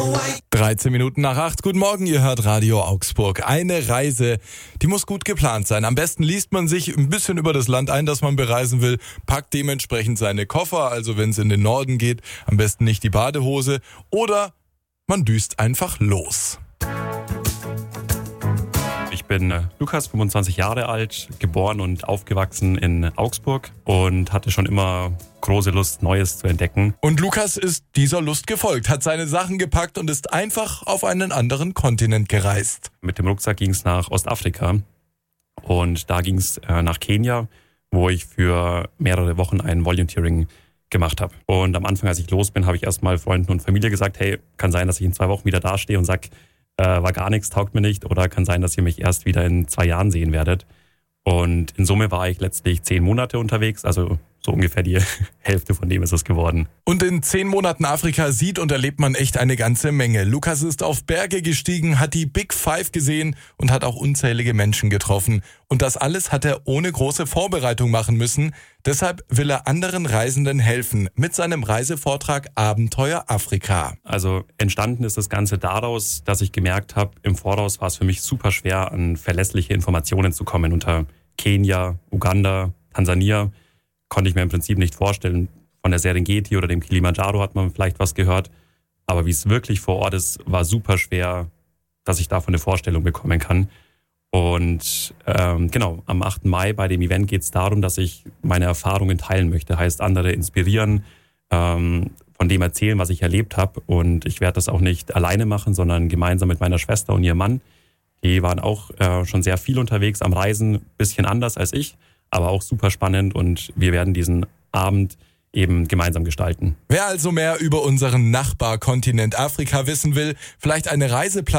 13 Minuten nach 8. Guten Morgen, ihr hört Radio Augsburg. Eine Reise, die muss gut geplant sein. Am besten liest man sich ein bisschen über das Land ein, das man bereisen will, packt dementsprechend seine Koffer, also wenn es in den Norden geht, am besten nicht die Badehose, oder man düst einfach los. Ich bin Lukas, 25 Jahre alt, geboren und aufgewachsen in Augsburg und hatte schon immer große Lust, Neues zu entdecken. Und Lukas ist dieser Lust gefolgt, hat seine Sachen gepackt und ist einfach auf einen anderen Kontinent gereist. Mit dem Rucksack ging es nach Ostafrika und da ging es nach Kenia, wo ich für mehrere Wochen ein Volunteering gemacht habe. Und am Anfang, als ich los bin, habe ich erstmal Freunden und Familie gesagt, hey, kann sein, dass ich in 2 Wochen wieder dastehe und sag, war gar nichts, taugt mir nicht, oder kann sein, dass ihr mich erst wieder in 2 Jahren sehen werdet. Und in Summe war ich letztlich 10 Monate unterwegs, also so ungefähr die Hälfte von dem ist es geworden. Und in 10 Monaten Afrika sieht und erlebt man echt eine ganze Menge. Lukas ist auf Berge gestiegen, hat die Big Five gesehen und hat auch unzählige Menschen getroffen. Und das alles hat er ohne große Vorbereitung machen müssen. Deshalb will er anderen Reisenden helfen mit seinem Reisevortrag Abenteuer Afrika. Also entstanden ist das Ganze daraus, dass ich gemerkt habe, im Voraus war es für mich super schwer, an verlässliche Informationen zu kommen. Unter Kenia, Uganda, Tansania konnte ich mir im Prinzip nicht vorstellen. Von der Serengeti oder dem Kilimanjaro hat man vielleicht was gehört. Aber wie es wirklich vor Ort ist, war super schwer, dass ich davon eine Vorstellung bekommen kann. Und genau, am 8. Mai bei dem Event geht es darum, dass ich meine Erfahrungen teilen möchte. Heißt, andere inspirieren, von dem erzählen, was ich erlebt habe. Und ich werde das auch nicht alleine machen, sondern gemeinsam mit meiner Schwester und ihrem Mann. Die waren auch schon sehr viel unterwegs am Reisen, bisschen anders als ich, aber auch super spannend. Und wir werden diesen Abend eben gemeinsam gestalten. Wer also mehr über unseren Nachbarkontinent Afrika wissen will, vielleicht eine Reiseplanung